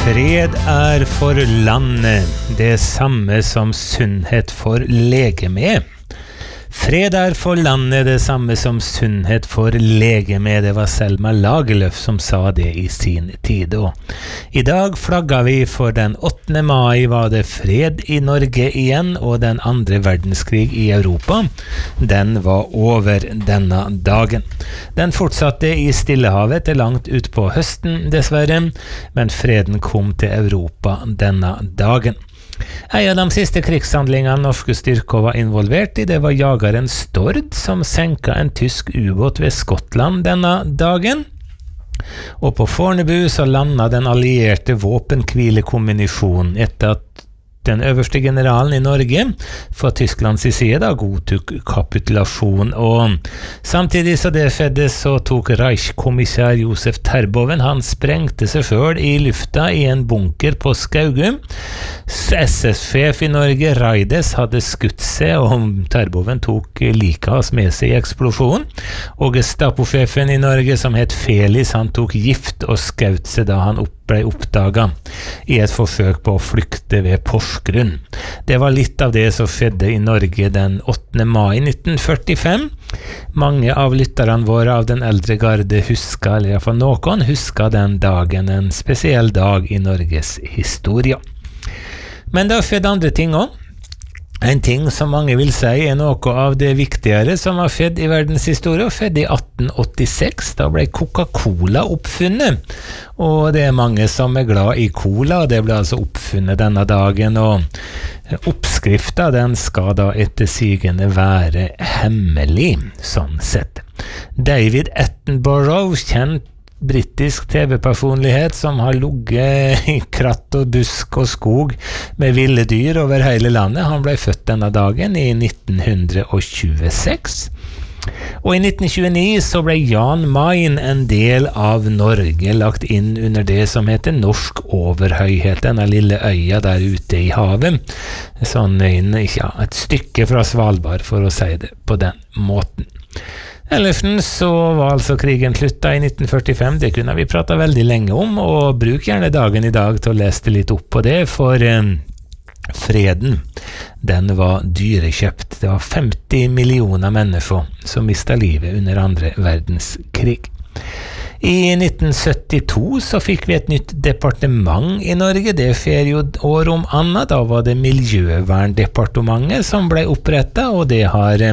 Fred for landet, det samme som sunnhet for legeme. Fred for landet, det samme som sunnhet for legeme. Det var Selma Lagerlöf som sa det i sin tid. Og i dag flagger vi for den 8. mai var det fred i Norge igjen, og den andre verdenskrig i Europa, den var over denne dagen. Den fortsatte i Stillehavet til langt ut på høsten, dessverre, men freden kom til Europa denne dagen. En av de siste krigshandlingene norske styrker var involvert i, det var jageren Stord som senket en tysk ubåt ved Skottland denne dagen. Og på Fornebu så landet den allierte våpenhvilekommunisjonen etter at den øverste generalen i Norge fra Tysklands side da godtok kapitulasjon, og samtidig så det skjedde så tok Reichskommissær Josef Terboven, han sprengte seg selv i lufta i en bunker på Skaugum. SS-sjef i Norge, Raides, hadde skutt seg, og Terboven tok likas med seg i eksplosjonen, og Gestapo-sjefen i Norge som het Felix, han tok gift og skaut seg da han ble oppdaget i et forsøk på å flykte ved Porsgrunn. Det var litt av det som skjedde i Norge den 8. mai 1945. Mange av lytterne våre av den eldre garde husker, eller i hvert fall noen husker den dagen, en spesiell dag i Norges historie. Men det har skjedd andre ting også. En ting som mange vil si noe av det viktigere som har skjedd i verdenshistorie, skjedde i 1886. Da ble Coca-Cola oppfunnet, og det mange som glad i cola. Det ble altså oppfunnet denne dagen, og oppskriften den skal da etter sigende være hemmelig, sånn sett. David Attenborough, kjent britisk TV-personlighet som har ligget i kratt og busk og skog med ville dyr over hele landet. Han ble født denne dagen i 1926. Og i 1929 så ble Jan Mayen en del av Norge, lagt inn under det som heter Norsk Overhøyhet, denne lille øya der ute i havet. Sånn ja, et stykke fra Svalbard, for å si det på den måten. Ellersen så var altså krigen slutta i 1945, det kunne vi prata veldig lenge om, og bruk gjerne dagen i dag til å lese litt opp på det, for freden, den var dyrekjøpt. Det var 50 millioner mennesker som mistet livet under andre verdenskrig. I 1972 så fikk vi et nytt departement i Norge, det skjer jo år om annet. Da var det Miljøverndepartementet som ble opprettet, og det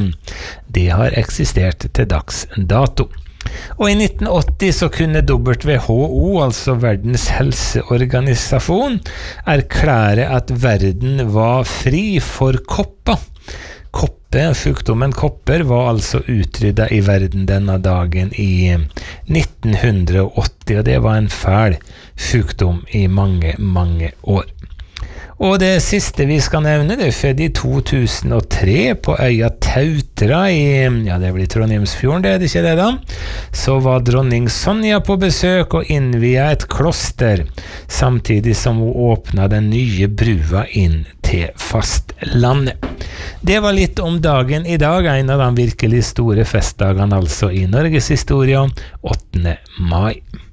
har eksistert til dags dato. Og i 1980 så kunne WHO, altså Verdens helseorganisasjon, erklære at verden var fri for kopper. Sjukdommen kopper var altså utryddet i verden denne dagen i 1980, og det var en fæl sjukdom i mange, mange år. Og det siste vi skal nevne, det skjedde i 2003 på øya Tautra det blir Trondheimsfjorden, det ikke det da? Så var dronning Sonja på besøk og innviet et kloster, samtidig som hun åpnet den nye brua inn til fastlandet. Det var litt om dagen i dag, en av de virkelig store festdagene altså i Norges historie, 8. mai.